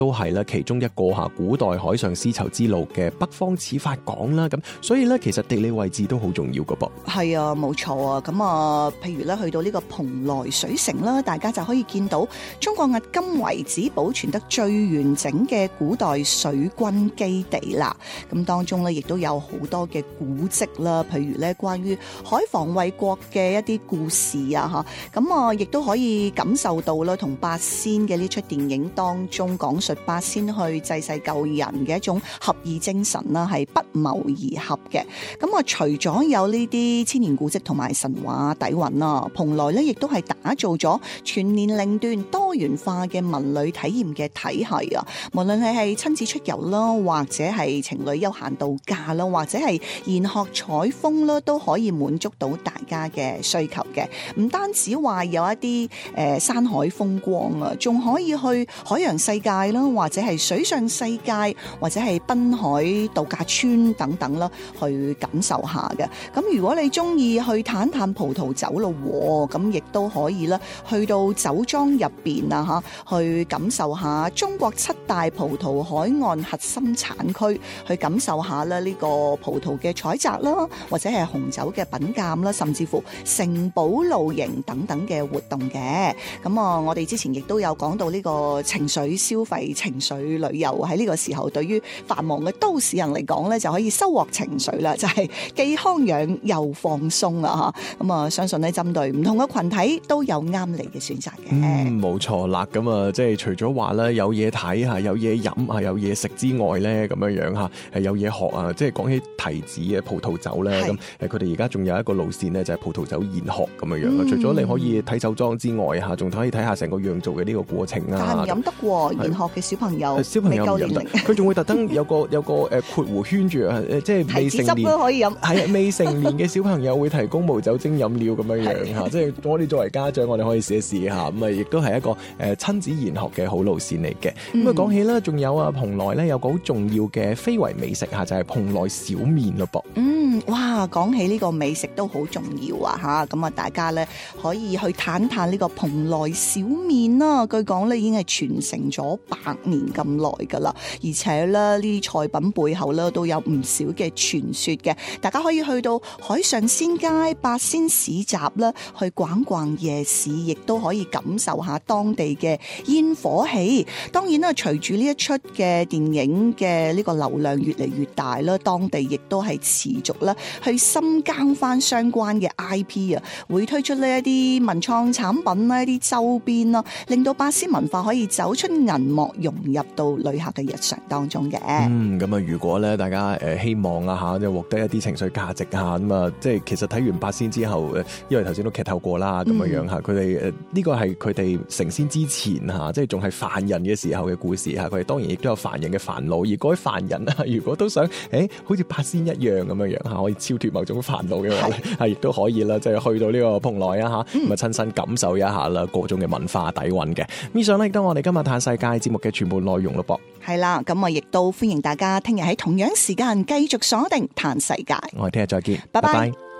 都係咧其中一個古代海上絲綢之路嘅北方始發港啦。咁所以咧其實地理位置都好重要噶噃。 係啊，冇錯啊。咁譬如咧去到呢個蓬萊水城啦，大家就可以見到中國迄今為止保存得最完整嘅古代水軍基地啦。咁當中咧亦都有好多嘅古蹟啦，譬如咧關於海防衛國嘅一啲故事啊，咁亦都可以感受到啦，同八仙嘅呢出電影當中講述八仙去濟世救人嘅一種合意精神啦，係不謀而合嘅。咁除咗有呢啲千年古蹟同埋神話底蘊啦，蓬萊咧亦都係打造咗全年齡段多元化嘅文旅體驗嘅體系啊。無論係親子出遊啦，或者係情侶休閒度假啦，或者係研學採風啦，都可以滿足到大家嘅需求嘅。唔單止話有一啲山海風光啊，仲可以去海洋世界啦，或者係水上世界，或者係濱海度假村等等啦，去感受下嘅。咁如果你中意去探探葡萄酒咯，咁亦都可以啦，去到酒莊入邊啊去感受下中國7大葡萄海岸核心產區，去感受下啦呢個葡萄嘅採摘啦，或者係紅酒嘅品鑑啦，甚至乎城堡露營等等嘅活動嘅。咁我哋之前亦都有講到呢個情緒消費、情緒旅遊喺呢個時候，對於繁忙嘅都市人嚟講咧，就可以收穫情緒啦，就係既康養又放鬆啊！咁相信咧針對唔同嘅群體都有啱你嘅選擇嘅。 冇錯啦。咁即係除咗話咧有嘢睇嚇、有嘢飲啊、有嘢食之外咧，咁樣嚇係有嘢學啊。即係講起提子嘅葡萄酒咧，咁佢哋而家仲有一個路線咧，就係葡萄酒研學咁樣。除咗你可以睇酒莊之外嚇，仲可以睇下成個釀造嘅呢個過程啊。 但係唔飲得喎，研學嘅小朋友未夠年齡，佢仲會特登有個括弧圈住啊，即係未成年都可以飲。 係啊，未成年嘅小朋友會提供無酒精飲料咁樣嚇，即係我哋作為家長，我哋可以試一試嚇，咁亦都係一個親子研學嘅好路線嚟嘅。咁講起啦，仲有蓬萊咧有個好重要嘅非遺美食嚇，就係蓬萊小麵咯噃。 哇，講起呢個美食都好重要啊嚇，咁大家咧可以去探探呢個蓬萊小麵啦。據講咧已經係傳承咗100年咁耐噶啦，而且咧呢啲菜品背後咧都有唔少嘅傳說嘅。大家可以去到海上鮮街、八仙市集啦，去逛逛夜市，亦都可以感受下當地嘅煙火氣。當然啦，隨住呢一出嘅電影嘅呢個流量越嚟越大啦，當地亦都係持續啦去深耕翻相關嘅 IP 啊，會推出呢一啲文創產品啦、一啲周邊啦，令到八仙文化可以走出銀幕，融入到旅客嘅日常當中嘅。 咁如果咧大家希望啊即係獲得一啲情緒價值咁啊，即係其實睇完八仙之後，因為頭先都劇透過啦，咁樣佢哋呢個係佢哋成仙之前即係仲係凡人嘅時候嘅故事佢哋當然亦都有凡人嘅煩惱，而嗰位凡人如果都想好似八仙一樣咁樣可以超脫某種煩惱嘅話咧，亦都可以啦，即係去到呢個蓬萊咁親身感受一下啦各種嘅文化底蘊嘅。以上咧亦都我哋今日嘆世界節目嘅全部內容咯噃。 係啦，咁亦都歡迎大家聽日喺同樣時間繼續鎖定嘆世界。 我哋聽日再見， 拜拜。